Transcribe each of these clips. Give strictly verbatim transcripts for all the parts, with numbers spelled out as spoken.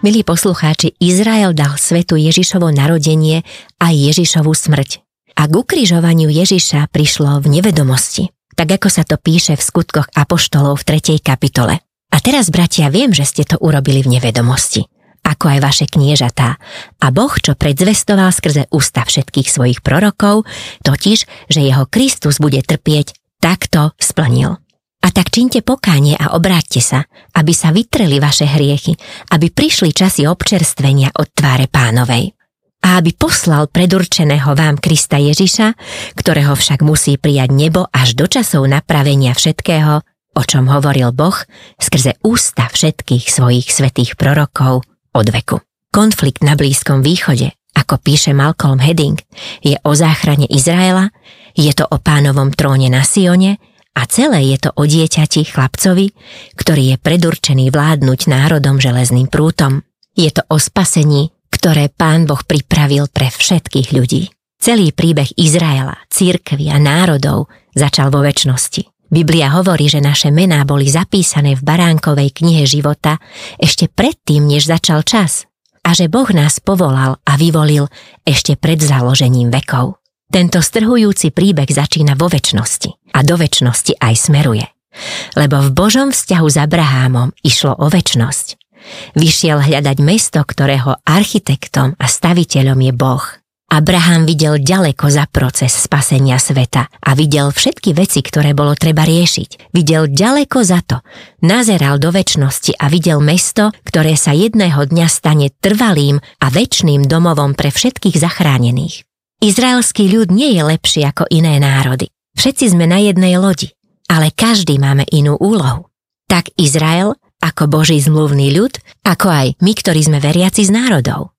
Milí poslucháči, Izrael dal svetu Ježišovo narodenie a Ježišovu smrť. A k ukrižovaniu Ježiša prišlo v nevedomosti, tak ako sa to píše v Skutkoch apoštolov v tretej kapitole. A teraz, bratia, viem, že ste to urobili v nevedomosti, ako aj vaše kniežatá. A Boh, čo predzvestoval skrze ústa všetkých svojich prorokov, totiž, že jeho Kristus bude trpieť, takto splnil. A tak čiňte pokánie a obráťte sa, aby sa vytreli vaše hriechy, aby prišli časy občerstvenia od tváre Pánovej. A aby poslal predurčeného vám Krista Ježiša, ktorého však musí prijať nebo až do časov napravenia všetkého, o čom hovoril Boh skrze ústa všetkých svojich svätých prorokov od veku. Konflikt na Blízkom východe, ako píše Malcolm Hedding, je o záchrane Izraela, je to o Pánovom tróne na Sione, a celé je to o dieťati chlapcovi, ktorý je predurčený vládnuť národom železným prútom. Je to o spasení, ktoré Pán Boh pripravil pre všetkých ľudí. Celý príbeh Izraela, cirkvi a národov začal vo večnosti. Biblia hovorí, že naše mená boli zapísané v Baránkovej knihe života ešte predtým, než začal čas. A že Boh nás povolal a vyvolil ešte pred založením vekov. Tento strhujúci príbeh začína vo večnosti a do večnosti aj smeruje. Lebo v Božom vzťahu s Abrahámom išlo o večnosť. Vyšiel hľadať mesto, ktorého architektom a staviteľom je Boh. Abraham videl ďaleko za proces spasenia sveta a videl všetky veci, ktoré bolo treba riešiť. Videl ďaleko za to, nazeral do večnosti a videl mesto, ktoré sa jedného dňa stane trvalým a večným domovom pre všetkých zachránených. Izraelský ľud nie je lepší ako iné národy. Všetci sme na jednej lodi, ale každý máme inú úlohu. Tak Izrael, ako Boží zmluvný ľud, ako aj my, ktorí sme veriaci z národov.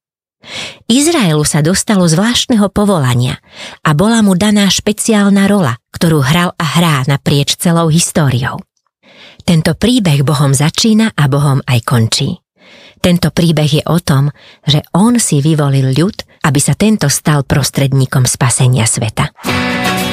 Izraelu sa dostalo zvláštneho povolania a bola mu daná špeciálna rola, ktorú hral a hrá naprieč celou históriou. Tento príbeh Bohom začína a Bohom aj končí. Tento príbeh je o tom, že on si vyvolil ľud, aby sa tento stal prostredníkom spasenia sveta.